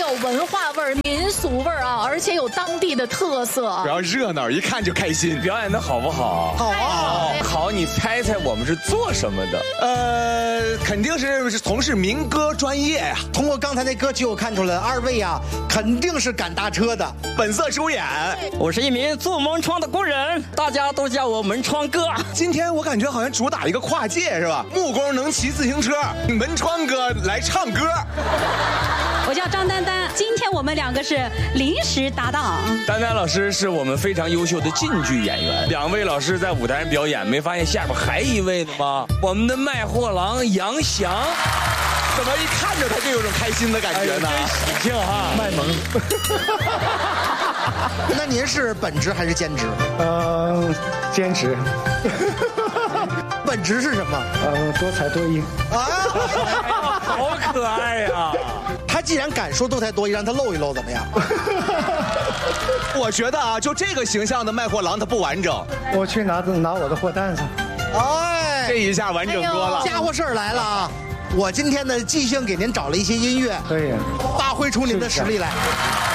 有文化味儿、民俗味儿啊，而且有当地的特色。 主要热闹，一看就开心。 表演的好不好？ 好啊！ 好，你猜猜我们是做什么的？ 肯定是从事民歌专业呀。 通过刚才那歌曲，我看出来二位啊，肯定是赶大车的， 本色出演。 我是一名做门窗的工人，大家都叫我门窗哥。 今天我感觉好像主打一个跨界是吧？木工能骑自行车，门窗哥来唱歌。 我叫张丹丹，今天我们两个是临时搭档。 丹丹老师是我们非常优秀的晋剧演员，两位老师在舞台上表演，没发现下边还一位呢吗？我们的卖货郎杨翔， 怎么一看着他就有种开心的感觉呢？ 真喜庆哈！ 卖萌。 那您是本职还是兼职？ 兼职。 本职是什么？ 多才多艺。 啊， 好可爱呀！ 他既然敢说多才多艺，让他露一露怎么样？ 我觉得啊，就这个形象的卖货郎他不完整。 我去拿我的货担上。 哎， 这一下完整多了。 家伙事儿来了啊！我今天呢即兴给您找了一些音乐， 可以发挥出您的实力来。